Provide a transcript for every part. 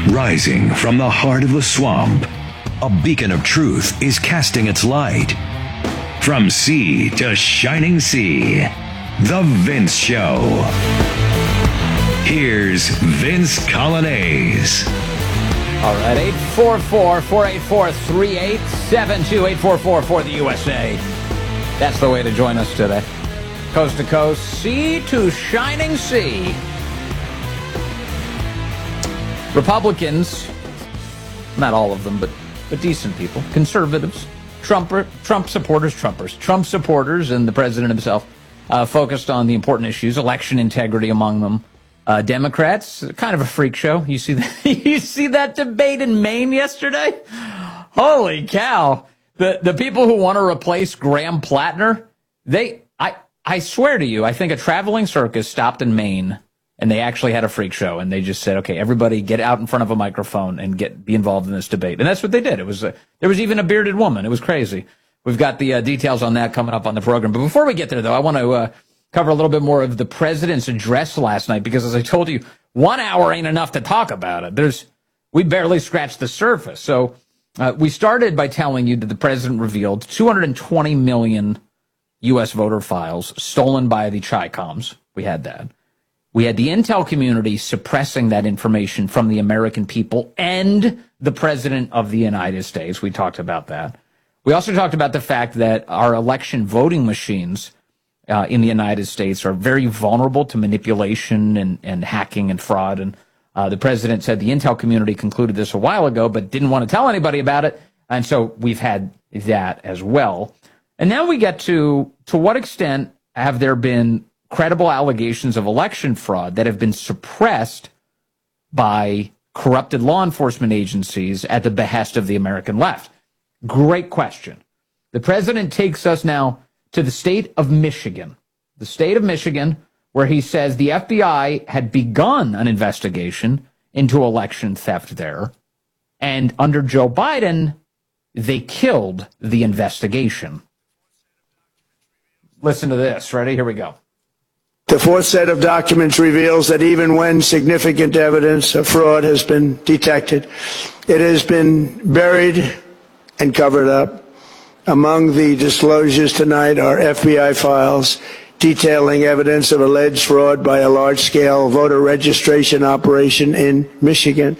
Rising from the heart of the swamp, a beacon of truth is casting its light. From sea to shining sea, The Vince Show. Here's Vince Coglianese. All right, 844-484-3872, 844 for the USA. That's the way to join us today. Coast to coast, sea to shining sea. Republicans, not all of them, but decent people, conservatives, Trump supporters, and the president himself focused on the important issues, election integrity among them. Democrats, kind of a freak show. You see that? You see that debate in Maine yesterday? Holy cow! The people who want to replace Graham Plattner, I swear to you, I think a traveling circus stopped in Maine, and they actually had a freak show, and they just said, "Okay, everybody, get out in front of a microphone and be involved in this debate." And that's what they did. It was there was even a bearded woman. It was crazy. We've got the details on that coming up on the program. But before we get there, though, I want to cover a little bit more of the president's address last night, because as I told you, 1 hour ain't enough to talk about it. We barely scratched the surface. So we started by telling you that the president revealed 220 million U.S. voter files stolen by the Chi-Coms. We had that. We had the intel community suppressing that information from the American people and the president of the United States. We talked about that. We also talked about the fact that our election voting machines in the United States are very vulnerable to manipulation and hacking and fraud. And the president said the intel community concluded this a while ago, but didn't want to tell anybody about it. And so we've had that as well. And now we get to what extent have there been credible allegations of election fraud that have been suppressed by corrupted law enforcement agencies at the behest of the American left? Great question. The president takes us now to the state of Michigan. The state of Michigan, where he says the FBI had begun an investigation into election theft there. And under Joe Biden, they killed the investigation. Listen to this. Ready? Here we go. The fourth set of documents reveals that even when significant evidence of fraud has been detected, it has been buried and covered up. Among the disclosures tonight are FBI files detailing evidence of alleged fraud by a large-scale voter registration operation in Michigan.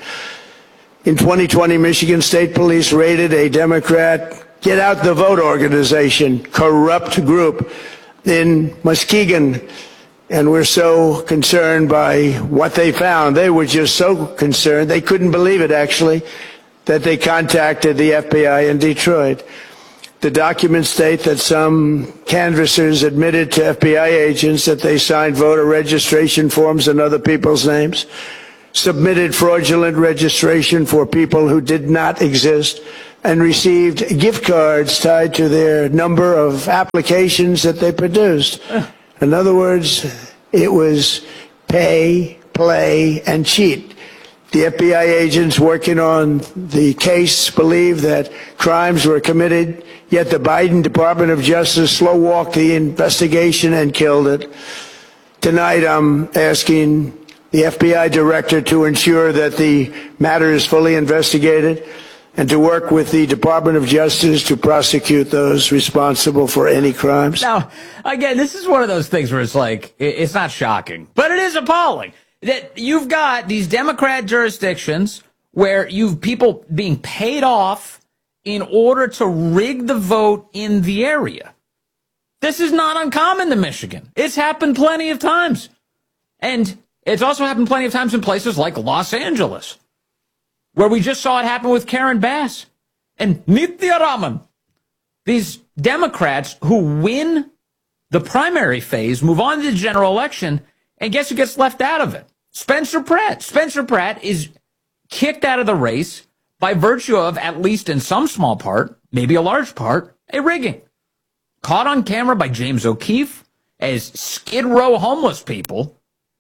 In 2020, Michigan State Police raided a Democrat Get Out the Vote organization, corrupt group in Muskegon. And we're so concerned by what they found. They were just so concerned, they couldn't believe it, actually, that they contacted the FBI in Detroit. The documents state that some canvassers admitted to FBI agents that they signed voter registration forms in other people's names, submitted fraudulent registration for people who did not exist, and received gift cards tied to their number of applications that they produced. In other words, it was pay, play, and cheat. The FBI agents working on the case believe that crimes were committed, yet the Biden Department of Justice slow-walked the investigation and killed it. Tonight, I'm asking the FBI director to ensure that the matter is fully investigated and to work with the Department of Justice to prosecute those responsible for any crimes. Now, again, this is one of those things where it's like, it's not shocking, but it is appalling that you've got these Democrat jurisdictions where you've people being paid off in order to rig the vote in the area. This is not uncommon to Michigan. It's happened plenty of times. And it's also happened plenty of times in places like Los Angeles, where we just saw it happen with Karen Bass and Nithya Raman. These Democrats who win the primary phase move on to the general election, and guess who gets left out of it? Spencer Pratt. Spencer Pratt is kicked out of the race by virtue of, at least in some small part, maybe a large part, a rigging. Caught on camera by James O'Keefe as Skid Row homeless people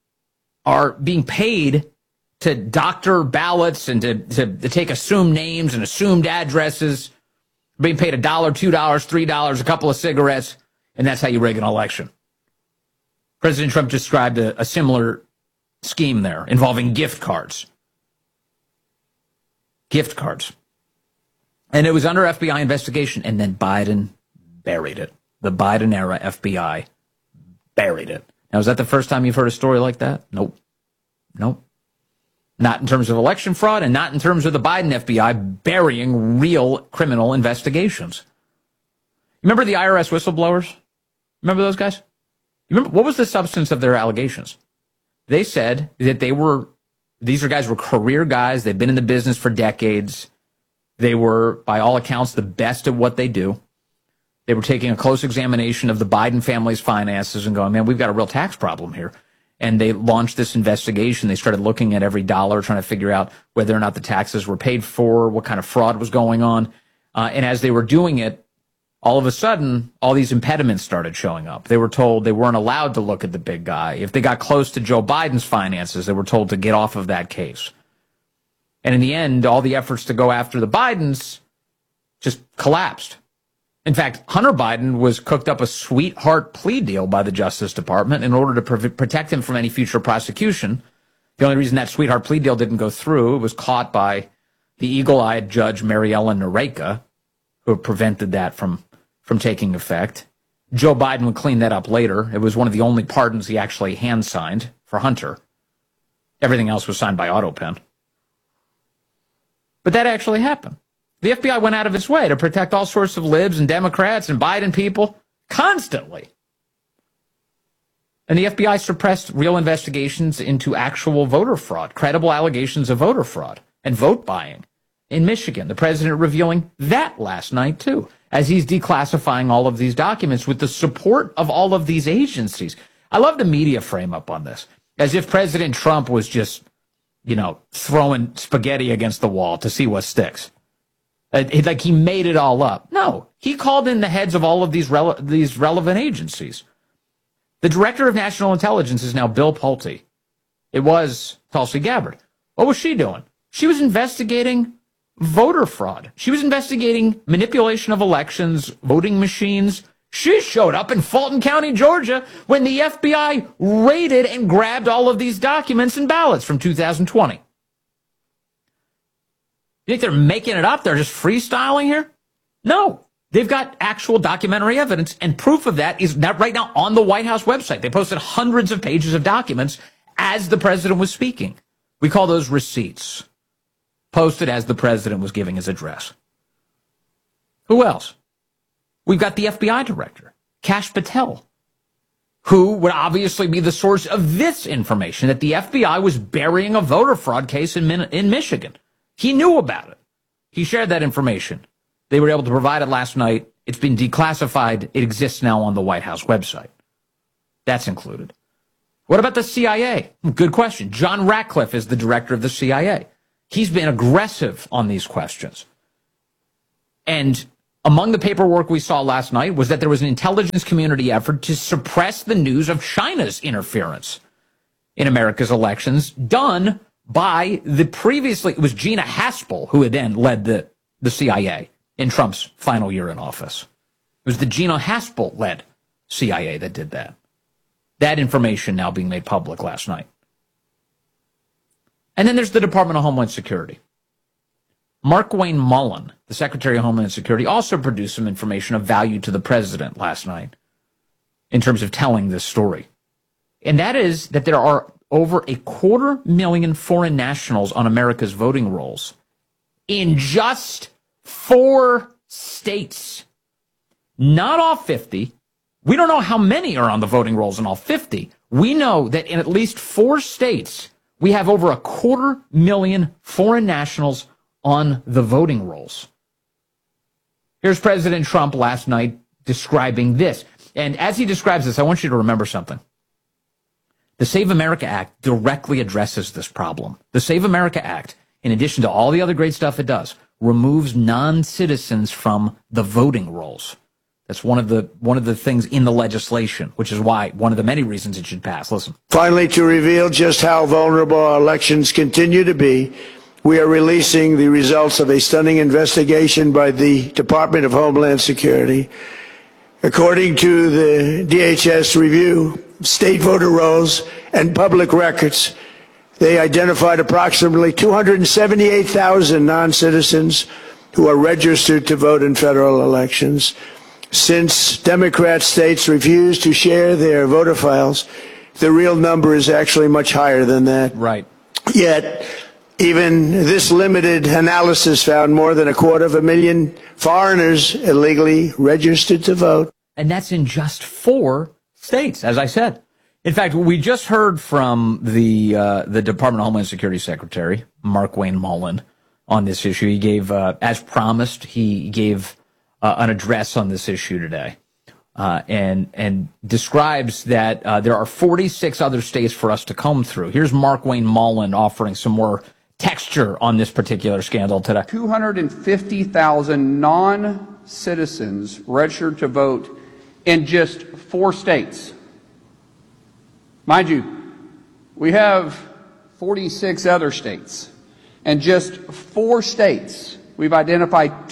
are being paid to doctor ballots and to take assumed names and assumed addresses, being paid $1, $2, $3, a couple of cigarettes, and that's how you rig an election. President Trump described a similar scheme there involving gift cards. gift cards. And it was under FBI investigation, and then Biden buried it. The Biden-era FBI buried it. Now, is that the first time you've heard a story like that? Nope. Not in terms of election fraud, and not in terms of the Biden FBI burying real criminal investigations. Remember the IRS whistleblowers? Remember those guys? Remember, what was the substance of their allegations? They said that these guys were career guys. They've been in the business for decades. They were, by all accounts, the best at what they do. They were taking a close examination of the Biden family's finances and going, man, we've got a real tax problem here. And they launched this investigation. They started looking at every dollar, trying to figure out whether or not the taxes were paid for, what kind of fraud was going on. And as they were doing it, all of a sudden, all these impediments started showing up. They were told they weren't allowed to look at the big guy. If they got close to Joe Biden's finances, they were told to get off of that case. And in the end, all the efforts to go after the Bidens just collapsed. In fact, Hunter Biden was cooked up a sweetheart plea deal by the Justice Department in order to protect him from any future prosecution. The only reason that sweetheart plea deal didn't go through, it was caught by the eagle-eyed judge Mariella Noreika, who prevented that from taking effect. Joe Biden would clean that up later. It was one of the only pardons he actually hand-signed for Hunter. Everything else was signed by AutoPen. But that actually happened. The FBI went out of its way to protect all sorts of libs and Democrats and Biden people constantly. And the FBI suppressed real investigations into actual voter fraud, credible allegations of voter fraud and vote buying in Michigan. The president revealing that last night, too, as he's declassifying all of these documents with the support of all of these agencies. I love the media frame up on this, as if President Trump was just, throwing spaghetti against the wall to see what sticks. Like he made it all up. No, he called in the heads of all of these relevant agencies. The director of national intelligence is now Bill Pulte. It was Tulsi Gabbard. What was she doing? She was investigating voter fraud. She was investigating manipulation of elections, voting machines. She showed up in Fulton County, Georgia, when the FBI raided and grabbed all of these documents and ballots from 2020. You think they're making it up? They're just freestyling here? No. They've got actual documentary evidence, and proof of that is right now on the White House website. They posted hundreds of pages of documents as the president was speaking. We call those receipts. Posted as the president was giving his address. Who else? We've got the FBI director, Kash Patel, who would obviously be the source of this information, that the FBI was burying a voter fraud case in Michigan. He knew about it. He shared that information. They were able to provide it last night. It's been declassified. It exists now on the White House website. That's included. What about the CIA? Good question. John Ratcliffe is the director of the CIA. He's been aggressive on these questions. And among the paperwork we saw last night was that there was an intelligence community effort to suppress the news of China's interference in America's elections, done by it was Gina Haspel who had then led the CIA in Trump's final year in office. It was the Gina Haspel-led CIA that did that. That information now being made public last night. And then there's the Department of Homeland Security. Markwayne Mullin, the Secretary of Homeland Security, also produced some information of value to the president last night in terms of telling this story. And that is that there are over 250,000 foreign nationals on America's voting rolls in just 4 states. Not all 50. We don't know how many are on the voting rolls in all 50. We know that in at least 4 states, we have over 250,000 foreign nationals on the voting rolls. Here's President Trump last night describing this. And as he describes this, I want you to remember something. The Save America Act directly addresses this problem. The Save America Act, in addition to all the other great stuff it does, removes non-citizens from the voting rolls. That's one of the things in the legislation, which is why one of the many reasons it should pass. Listen. Finally, to reveal just how vulnerable our elections continue to be, we are releasing the results of a stunning investigation by the Department of Homeland Security. According to the DHS review, state voter rolls and public records They identified approximately 278,000 non-citizens who are registered to vote in federal elections. Since Democrat states refuse to share their voter files, the real number is actually much higher than that. Right. Yet, even this limited analysis found more than 250,000 foreigners illegally registered to vote. And that's in just 4 states, as I said. In fact, we just heard from the Department of Homeland Security Secretary, Markwayne Mullin, on this issue. He gave, as promised, he gave an address on this issue today, and describes that there are 46 other states for us to comb through. Here's Markwayne Mullin offering some more texture on this particular scandal today. 250,000 non-citizens registered to vote in just 4 states. Mind you, we have 46 other states. And just 4 states, we've identified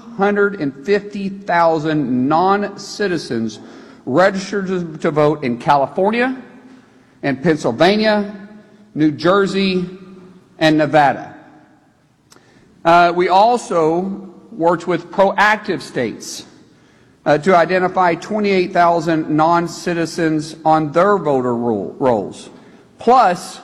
250,000 non-citizens registered to vote in California, and Pennsylvania, New Jersey, and Nevada. We also worked with proactive states to identify 28,000 non-citizens on their voter rolls, plus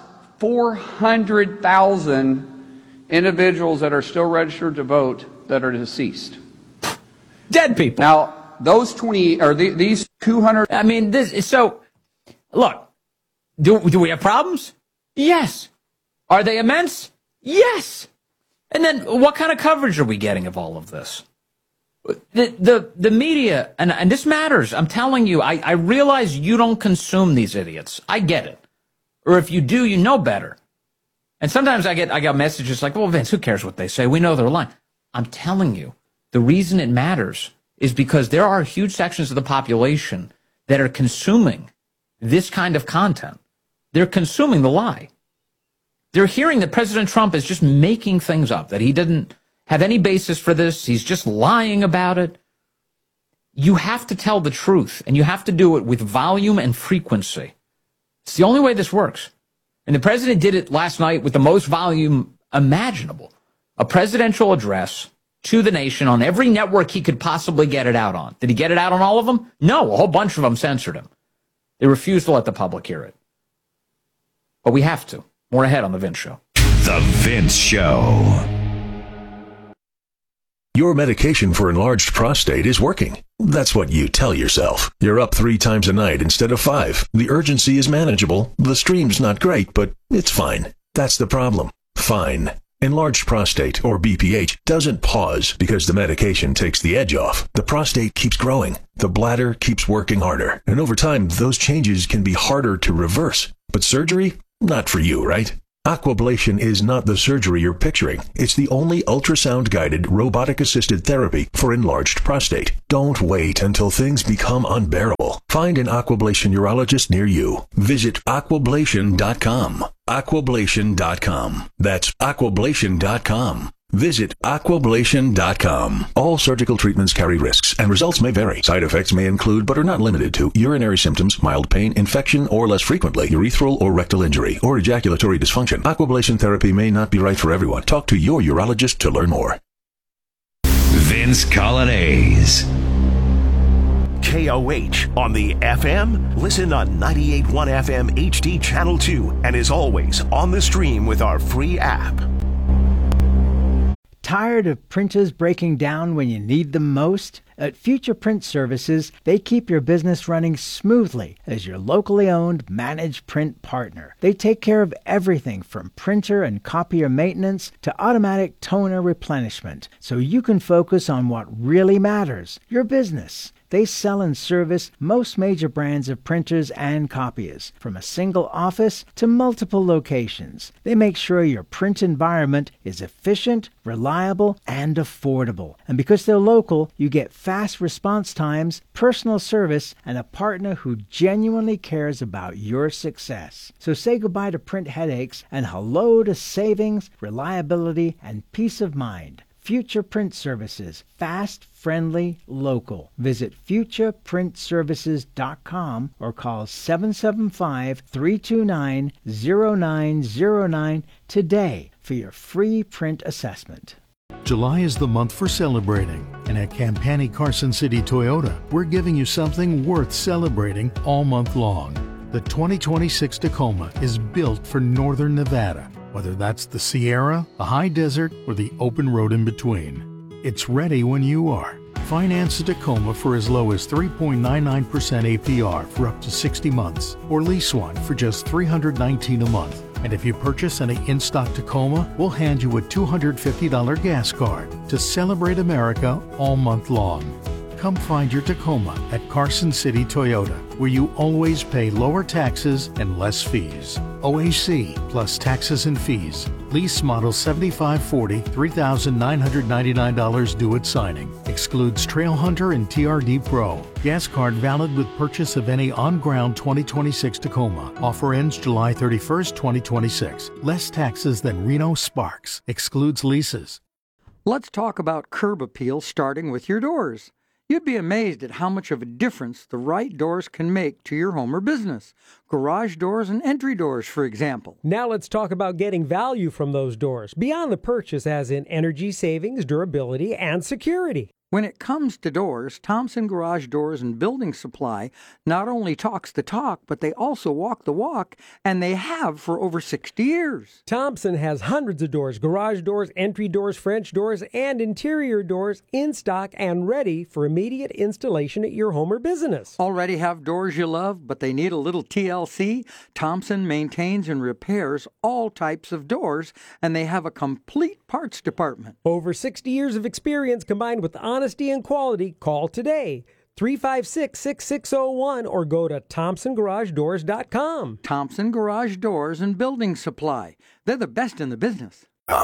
400,000 individuals that are still registered to vote that are deceased. Dead people. Now, those 200. I mean, look, do we have problems? Yes. Are they immense? Yes. And then what kind of coverage are we getting of all of this? The media, and this matters. I'm telling you, I realize you don't consume these idiots. I get it. Or if you do, you know better. And sometimes I got messages like, well, Vince, who cares what they say? We know they're lying. I'm telling you, the reason it matters is because there are huge sections of the population that are consuming this kind of content. They're consuming the lie. They're hearing that President Trump is just making things up, that he didn't have any basis for this. He's just lying about it. You have to tell the truth, and you have to do it with volume and frequency. It's the only way this works. And the president did it last night with the most volume imaginable. A presidential address to the nation on every network he could possibly get it out on. Did he get it out on all of them? No, a whole bunch of them censored him. They refused to let the public hear it. But we have to. More ahead on The Vince Show. The Vince Show. Your medication for enlarged prostate is working. That's what you tell yourself. You're up 3 times a night instead of 5. The urgency is manageable. The stream's not great, but it's fine. That's the problem. Fine. Enlarged prostate, or BPH, doesn't pause because the medication takes the edge off. The prostate keeps growing. The bladder keeps working harder. And over time, those changes can be harder to reverse. But surgery? Not for you, right? Aquablation is not the surgery you're picturing. It's the only ultrasound-guided, robotic-assisted therapy for enlarged prostate. Don't wait until things become unbearable. Find an Aquablation urologist near you. Visit aquablation.com. Aquablation.com. That's aquablation.com. Visit aquablation.com. All surgical treatments carry risks, and results may vary. Side effects may include, but are not limited to, urinary symptoms, mild pain, infection, or less frequently, urethral or rectal injury, or ejaculatory dysfunction. Aquablation therapy may not be right for everyone. Talk to your urologist to learn more. Vince Coglianese. KOH on the FM. Listen on 98.1 FM HD Channel 2, and as always, on the stream with our free app. Tired of printers breaking down when you need them most? At Future Print Services, they keep your business running smoothly as your locally owned managed print partner. They take care of everything from printer and copier maintenance to automatic toner replenishment, so you can focus on what really matters, your business. They sell and service most major brands of printers and copiers, from a single office to multiple locations. They make sure your print environment is efficient, reliable, and affordable. And because they're local, you get fast response times, personal service, and a partner who genuinely cares about your success. So say goodbye to print headaches and hello to savings, reliability, and peace of mind. Future Print Services. Fast, friendly, local. Visit futureprintservices.com or call 775-329-0909 today for your free print assessment. July is the month for celebrating, and at Campani Carson City Toyota, we're giving you something worth celebrating all month long. The 2026 Tacoma is built for Northern Nevada, whether that's the Sierra, the high desert, or the open road in between. It's ready when you are. Finance a Tacoma for as low as 3.99% APR for up to 60 months, or lease one for just $319 a month. And if you purchase any in-stock Tacoma, we'll hand you a $250 gas card to celebrate America all month long. Come find your Tacoma at Carson City Toyota, where you always pay lower taxes and less fees. OAC plus taxes and fees. Lease model 7540, $3,999 due at signing. Excludes Trail Hunter and TRD Pro. Gas card valid with purchase of any on-ground 2026 Tacoma. Offer ends July 31st, 2026. Less taxes than Reno Sparks. Excludes leases. Let's talk about curb appeal, starting with your doors. You'd be amazed at how much of a difference the right doors can make to your home or business. Garage doors and entry doors, for example. Now let's talk about getting value from those doors, beyond the purchase as in energy savings, durability, and security. When it comes to doors, Thompson Garage Doors and Building Supply not only talks the talk, but they also walk the walk, and they have for over 60 years. Thompson has hundreds of doors, garage doors, entry doors, French doors, and interior doors in stock and ready for immediate installation at your home or business. Already have doors you love, but they need a little TLC? Thompson maintains and repairs all types of doors, and they have a complete parts department. Over 60 years of experience combined with honesty and quality. Call today, 356-6601, or go to ThompsonGarageDoors.com. Thompson Garage Doors and Building Supply. They're the best in the business.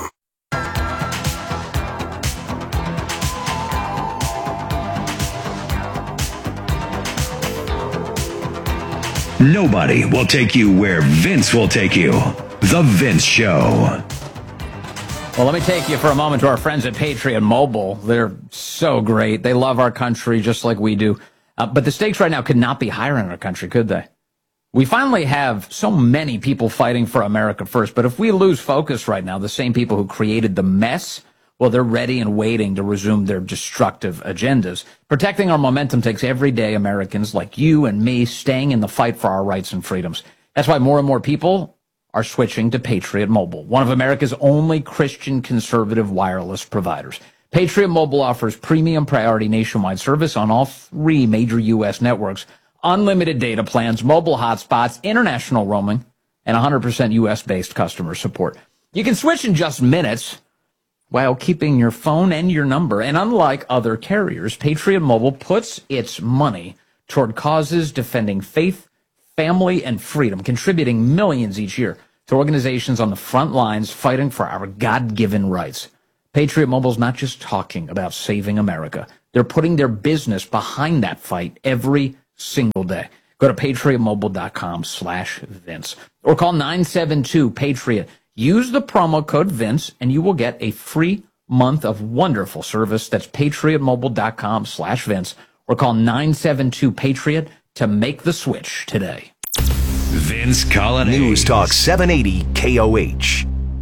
Nobody will take you where Vince will take you. The Vince Show. Well, let me take you for a moment to our friends at Patriot Mobile. They're so great. They love our country just like we do. But the stakes right now could not be higher in our country, could they? We finally have so many people fighting for America first. But if we lose focus right now, the same people who created the mess, well, they're ready and waiting to resume their destructive agendas. Protecting our momentum takes everyday Americans like you and me staying in the fight for our rights and freedoms. That's why more and more people are switching to Patriot Mobile, one of America's only Christian conservative wireless providers. Patriot Mobile offers premium priority nationwide service on all three major U.S. networks, unlimited data plans, mobile hotspots, international roaming, and 100% U.S.-based customer support. You can switch in just minutes while keeping your phone and your number. And unlike other carriers, Patriot Mobile puts its money toward causes defending faith, family, and freedom, contributing millions each year to organizations on the front lines fighting for our God-given rights. Patriot Mobile's not just talking about saving America. They're putting their business behind that fight every single day. Go to patriotmobile.com/Vince or call 972-PATRIOT. Use the promo code Vince and you will get a free month of wonderful service. That's patriotmobile.com/Vince or call 972-PATRIOT to make the switch today. Vince Colonnese. News Talk 780 KOH.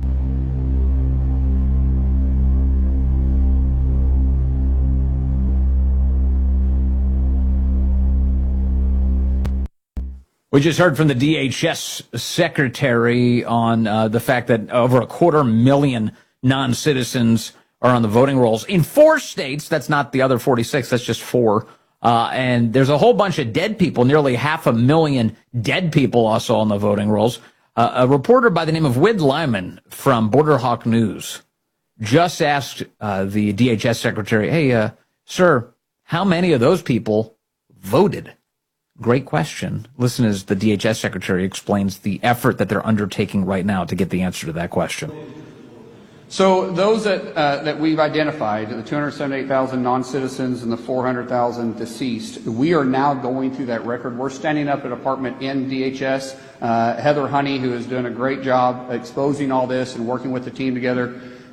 We just heard from the DHS secretary on the fact that over 250,000 non-citizens are on the voting rolls in 4 states. That's not the other 46. That's just 4. And there's a whole bunch of dead people, nearly 500,000 dead people also on the voting rolls. A reporter by the name of Wid Lyman from Border Hawk News just asked the DHS secretary, hey, sir, how many of those people voted? Great question. Listen as the DHS secretary explains the effort that they're undertaking right now to get the answer to that question. So those that we've identified, the 278,000 non-citizens and the 400,000 deceased, we are now going through that record. We're standing up a department in DHS. Heather Honey, who is doing a great job exposing all this and working with the team together,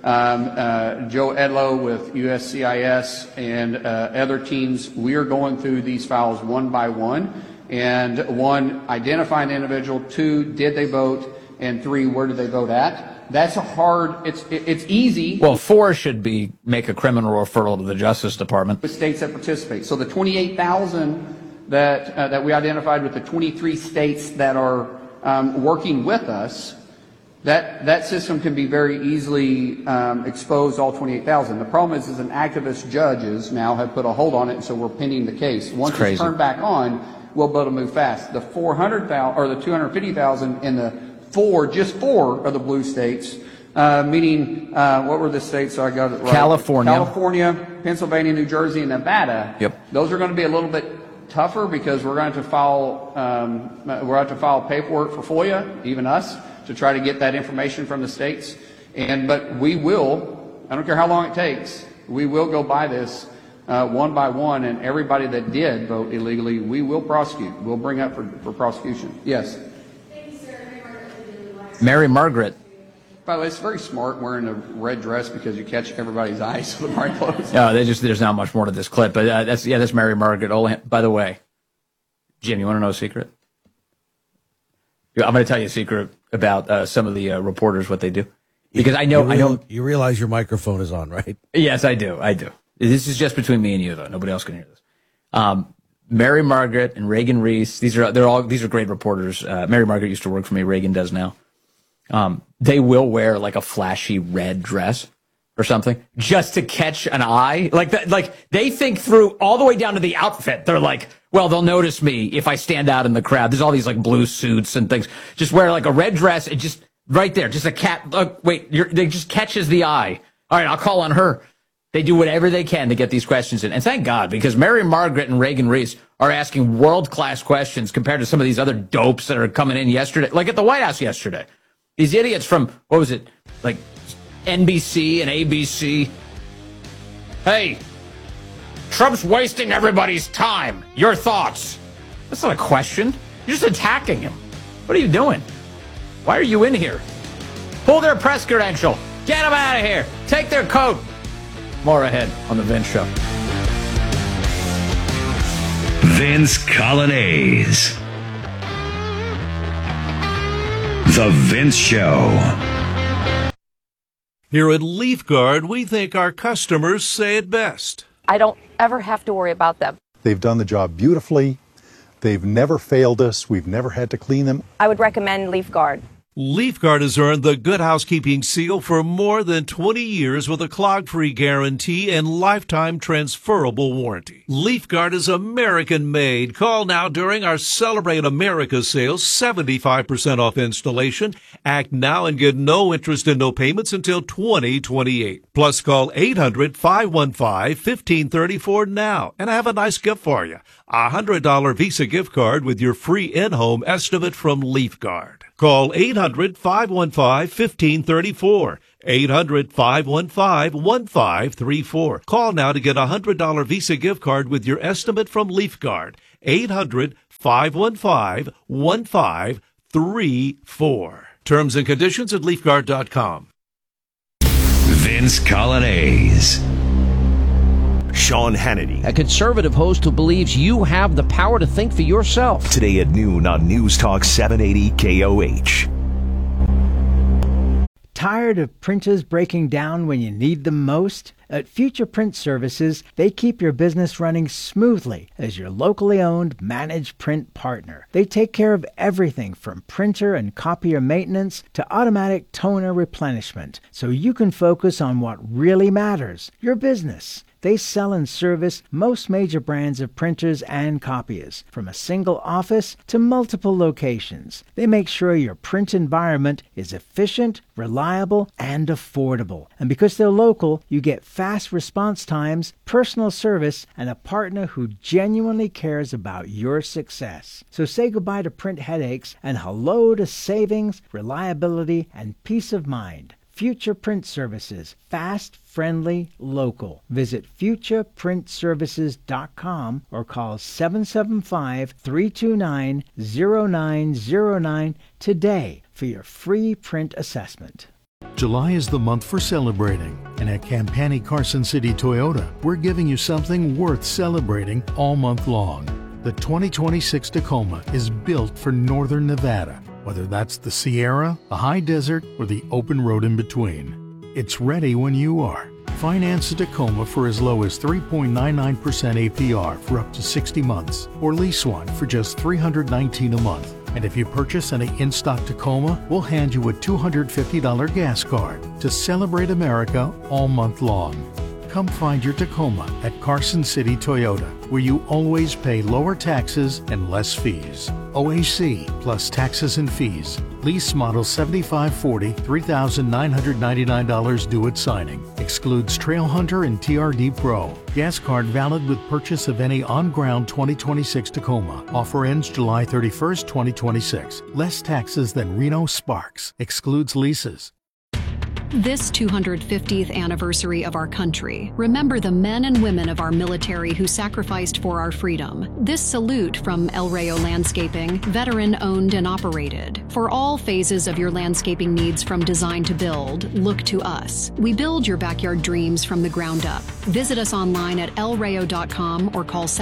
Joe Edlow with USCIS and other teams, we are going through these files one by one. And one, identify an individual. Two, did they vote? And three, where did they vote at? That's a hard, it's easy. Well, four should be make a criminal referral to the Justice Department. With states that participate. So the 28,000 that we identified with the 23 states that are working with us, that system can be very easily exposed, all 28,000. The problem is an activist judges now have put a hold on it, and so we're pending the case. Once it's turned back on, we'll be able to move fast. The 400,000 or the 250,000 in the just four of the blue states, meaning what were the states? So I got it right. California, Pennsylvania, New Jersey, and Nevada. Yep. Those are going to be a little bit tougher because we're going to file paperwork for FOIA, even us, to try to get that information from the states. But we will, I don't care how long it takes, we will go by this one by one, and everybody that did vote illegally, we will prosecute. We'll bring up for prosecution. Yes. Thank you, sir. Mary Margaret. By the way, it's very smart wearing a red dress because you catch everybody's eyes with the bright clothes. No, there's not much more to this clip, but that's Mary Margaret. By the way, Jim, you want to know a secret? I'm going to tell you a secret about some of the reporters, what they do, because I know. You realize your microphone is on, right? Yes, I do. This is just between me and you, though. Nobody else can hear this. Mary Margaret and Reagan Reese. These are great reporters. Mary Margaret used to work for me. Reagan does now. They will wear like a flashy red dress or something just to catch an eye. Like that, like they think through all the way down to the outfit. They're like, well, they'll notice me if I stand out in the crowd. There's all these like blue suits and things. Just wear like a red dress and just right there, just a cat. They just catches the eye. All right, I'll call on her. They do whatever they can to get these questions in. And thank God, because Mary Margaret and Reagan Reese are asking world-class questions compared to some of these other dopes that are coming in yesterday, like at the White House yesterday. These idiots from, what was it, like NBC and ABC. Hey, Trump's wasting everybody's time. Your thoughts? That's not a question. You're just attacking him. What are you doing? Why are you in here? Pull their press credential. Get them out of here. Take their coat. More ahead on The Vince Show. Vince Coglianese. The Vince Show. Here at LeafGuard, we think our customers say it best. I don't ever have to worry about them. They've done the job beautifully. They've never failed us. We've never had to clean them. I would recommend LeafGuard. LeafGuard has earned the Good Housekeeping seal for more than 20 years with a clog-free guarantee and lifetime transferable warranty. LeafGuard is American-made. Call now during our Celebrate America sales, 75% off installation. Act now and get no interest and no payments until 2028. Plus, call 800-515-1534 now and I have a nice gift for you. A $100 Visa gift card with your free in-home estimate from LeafGuard. Call 800-515-1534. 800-515-1534. Call now to get a $100 Visa gift card with your estimate from LeafGuard. 800-515-1534. Terms and conditions at LeafGuard.com. Vince Coglianese. Sean Hannity, a conservative host who believes you have the power to think for yourself. Today at noon on News Talk 780 KOH. Tired of printers breaking down when you need them most? At Future Print Services, they keep your business running smoothly as your locally owned managed print partner. They take care of everything from printer and copier maintenance to automatic toner replenishment, so you can focus on what really matters, your business. They sell and service most major brands of printers and copiers, from a single office to multiple locations. They make sure your print environment is efficient, reliable, and affordable. And because they're local, you get fast response times, personal service, and a partner who genuinely cares about your success. So say goodbye to print headaches and hello to savings, reliability, and peace of mind. Future Print Services. Fast, friendly, local. Visit futureprintservices.com or call 775-329-0909 today for your free print assessment. July is the month for celebrating, and at Campani Carson City Toyota, we're giving you something worth celebrating all month long. The 2026 Tacoma is built for Northern Nevada, whether that's the Sierra, the high desert, or the open road in between. It's ready when you are. Finance a Tacoma for as low as 3.99% APR for up to 60 months, or lease one for just $319 a month. And if you purchase any in-stock Tacoma, we'll hand you a $250 gas card to celebrate America all month long. Come find your Tacoma at Carson City Toyota, where you always pay lower taxes and less fees. OAC plus taxes and fees. Lease model 7540, $3,999 due at signing. Excludes Trail Hunter and TRD Pro. Gas card valid with purchase of any on-ground 2026 Tacoma. Offer ends July 31st, 2026. Less taxes than Reno Sparks. Excludes leases. This 250th anniversary of our country, remember the men and women of our military who sacrificed for our freedom. This salute from El Rayo Landscaping, veteran-owned and operated. For all phases of your landscaping needs from design to build, look to us. We build your backyard dreams from the ground up. Visit us online at elrayo.com or call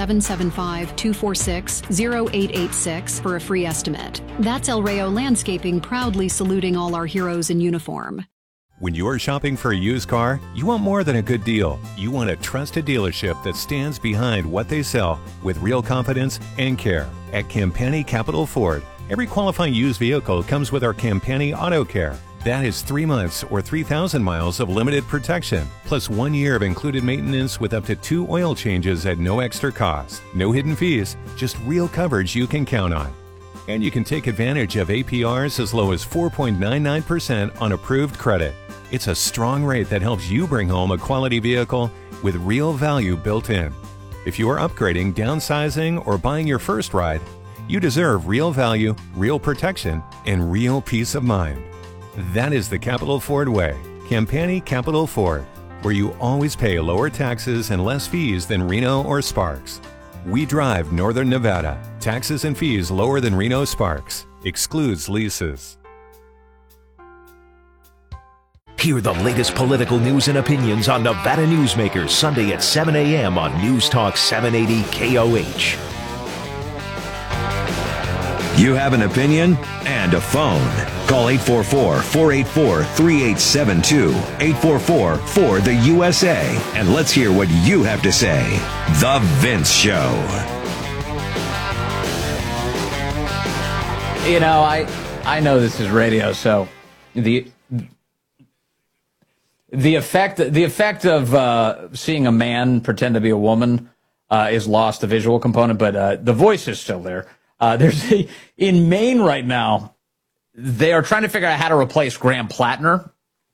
775-246-0886 for a free estimate. That's El Rayo Landscaping, proudly saluting all our heroes in uniform. When you're shopping for a used car, you want more than a good deal. You want a trusted dealership that stands behind what they sell with real confidence and care. At Campani Capital Ford, every qualifying used vehicle comes with our Campani Auto Care. That is 3 months or 3,000 miles of limited protection, plus 1 year of included maintenance with up to 2 oil changes at no extra cost. No hidden fees, just real coverage you can count on. And you can take advantage of APRs as low as 4.99% on approved credit. It's a strong rate that helps you bring home a quality vehicle with real value built in. If you are upgrading, downsizing, or buying your first ride, you deserve real value, real protection, and real peace of mind. That is the Capital Ford way. Campani Capital Ford, where you always pay lower taxes and less fees than Reno or Sparks. We drive Northern Nevada. Taxes and fees lower than Reno Sparks. Excludes leases. Hear the latest political news and opinions on Nevada Newsmakers Sunday at 7 a.m. on News Talk 780 KOH. You have an opinion and a phone. Call 844-484-3872, 844-4-THE-USA, and let's hear what you have to say. The Vince Show. You know, I know this is radio, so the effect of seeing a man pretend to be a woman is lost, the visual component, but the voice is still there. In Maine right now, they are trying to figure out how to replace Graham Plattner.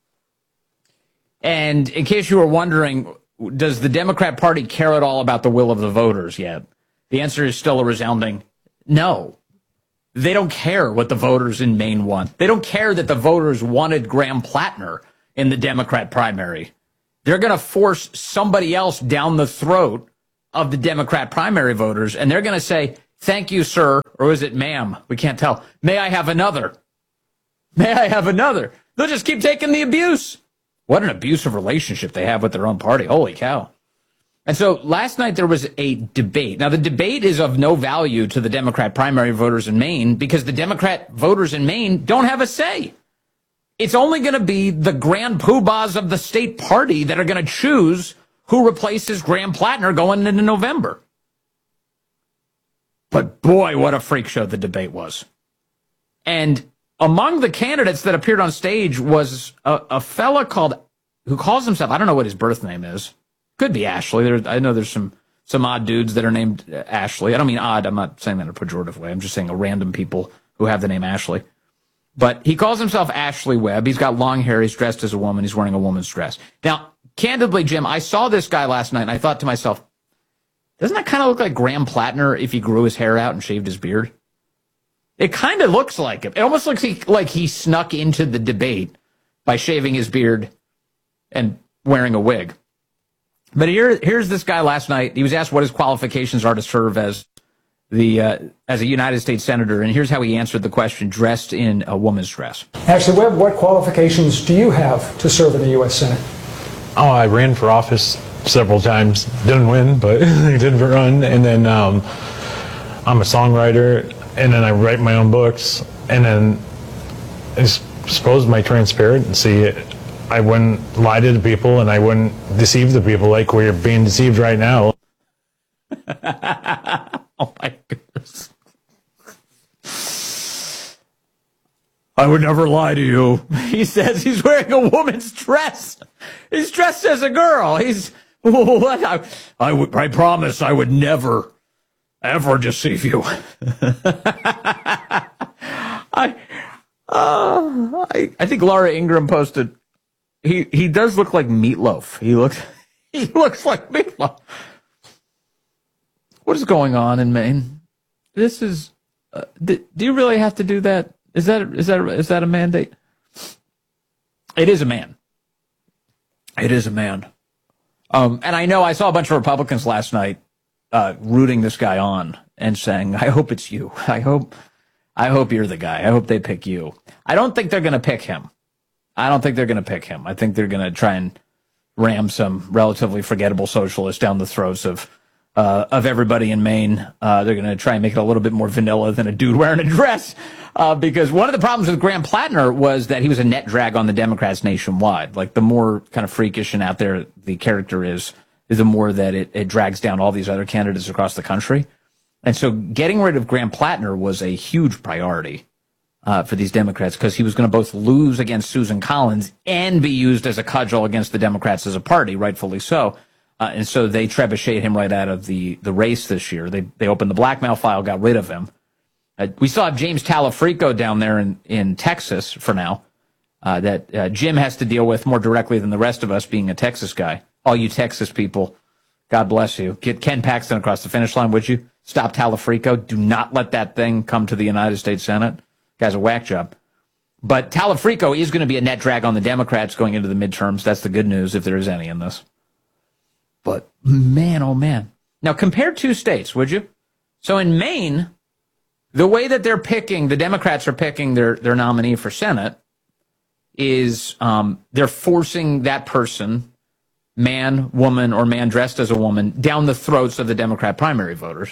And in case you were wondering, does the Democrat Party care at all about the will of the voters yet? The answer is still a resounding no. They don't care what the voters in Maine want. They don't care that the voters wanted Graham Plattner in the Democrat primary. They're going to force somebody else down the throat of the Democrat primary voters, and they're going to say, thank you, sir, or is it ma'am? We can't tell. May I have another? May I have another? They'll just keep taking the abuse. What an abusive relationship they have with their own party. Holy cow. And so last night there was a debate. Now, the debate is of no value to the Democrat primary voters in Maine because the Democrat voters in Maine don't have a say. It's only going to be the grand poobahs of the state party that are going to choose who replaces Graham Plattner going into November. But boy, what a freak show the debate was. And among the candidates that appeared on stage was a fella who calls himself, I don't know what his birth name is. Could be Ashley. I know there's some odd dudes that are named Ashley. I don't mean odd. I'm not saying that in a pejorative way. I'm just saying random people who have the name Ashley. But he calls himself Ashley Webb. He's got long hair. He's dressed as a woman. He's wearing a woman's dress. Now, candidly, Jim, I saw this guy last night, and I thought to myself, doesn't that kind of look like Graham Plattner if he grew his hair out and shaved his beard? It kind of looks like him. It almost looks like he snuck into the debate by shaving his beard and wearing a wig. But here's this guy last night. He was asked what his qualifications are to serve as as a United States Senator, and here's how he answered the question dressed in a woman's dress. Ashley Webb, what qualifications do you have to serve in the U.S. Senate? Oh, I ran for office several times. Didn't win, but I did run. And then I'm a songwriter, and then I write my own books. And then I suppose my transparency, I wouldn't lie to the people, and I wouldn't deceive the people like we're being deceived right now. Oh, my goodness. I would never lie to you. He says he's wearing a woman's dress. He's dressed as a girl. He's, what? I promise I would never, ever deceive you. I think Laura Ingraham posted, he does look like Meatloaf. He looks like Meatloaf. What is going on in Maine? This is, do you really have to do that? Is that a mandate? It is a man. It is a man. And I know I saw a bunch of Republicans last night rooting this guy on and saying, I hope it's you. I hope you're the guy. I hope they pick you. I don't think they're going to pick him. I think they're going to try and ram some relatively forgettable socialist down the throats of everybody in Maine. They're going to try and make it a little bit more vanilla than a dude wearing a dress. Because one of the problems with Graham Plattner was that he was a net drag on the Democrats nationwide. Like, the more kind of freakish and out there the character is the more that it drags down all these other candidates across the country. And so getting rid of Graham Plattner was a huge priority for these Democrats, because he was going to both lose against Susan Collins and be used as a cudgel against the Democrats as a party, rightfully so. And so they trebucheted him right out of the race this year. They opened the blackmail file, got rid of him. We still have James Talafrico down there in Texas for now, that Jim has to deal with more directly than the rest of us, being a Texas guy. All you Texas people, God bless you. Get Ken Paxton across the finish line, would you? Stop Talafrico. Do not let that thing come to the United States Senate. Guy's a whack job. But Talafrico is going to be a net drag on the Democrats going into the midterms. That's the good news, if there is any in this. But man, oh man. Now compare two states, would you? So in Maine, the way that they're picking, the Democrats are picking their nominee for Senate is they're forcing that person, man, woman, or man dressed as a woman, down the throats of the Democrat primary voters.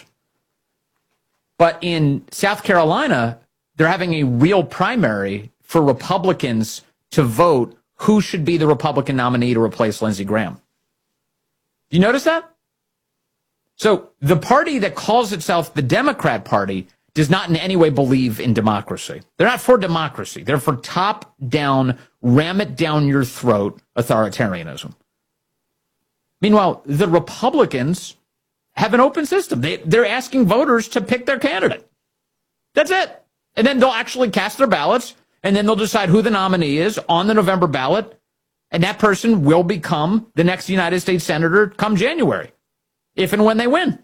But in South Carolina, they're having a real primary for Republicans to vote who should be the Republican nominee to replace Lindsey Graham. You notice that? So the party that calls itself the Democrat Party does not in any way believe in democracy. They're not for democracy. They're for top-down, ram-it-down-your-throat authoritarianism. Meanwhile, the Republicans have an open system. They're asking voters to pick their candidate. That's it. And then they'll actually cast their ballots, and then they'll decide who the nominee is on the November ballot, and that person will become the next United States Senator come January, if and when they win.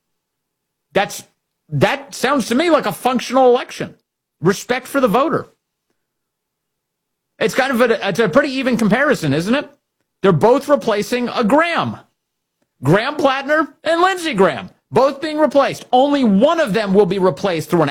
That sounds to me like a functional election. Respect for the voter. It's kind of it's a pretty even comparison, isn't it? They're both replacing a Graham. Graham Plattner and Lindsey Graham, both being replaced. Only one of them will be replaced through an